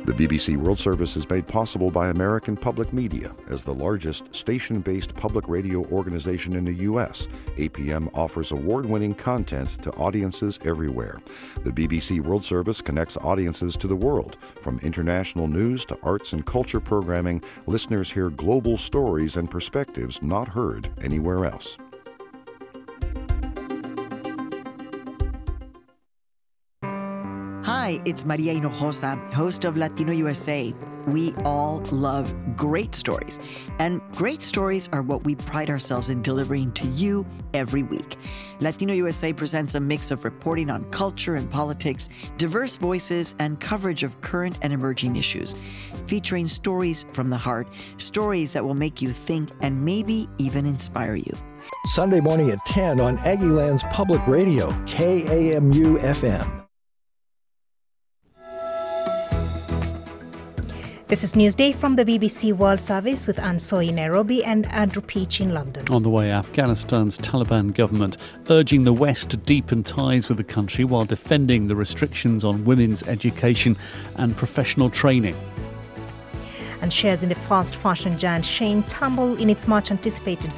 The BBC World Service is made possible by American Public Media. As the largest station-based public radio organization in the U.S., APM offers award-winning content to audiences everywhere. The BBC World Service connects audiences to the world. From international news to arts and culture programming, listeners hear global stories and perspectives not heard anywhere else. Hi, it's Maria Hinojosa, host of Latino USA. We all love great stories, and great stories are what we pride ourselves in delivering to you every week. Latino USA presents a mix of reporting on culture and politics, diverse voices, and coverage of current and emerging issues, featuring stories from the heart, stories that will make you think and maybe even inspire you. Sunday morning at 10 on Aggieland's Public Radio, KAMU-FM. This is Newsday from the BBC World Service with Ansoy in Nairobi and Andrew Peach in London. On the way, Afghanistan's Taliban government urging the West to deepen ties with the country while defending the restrictions on women's education and professional training. And shares in the fast fashion giant Shein tumble in its much anticipated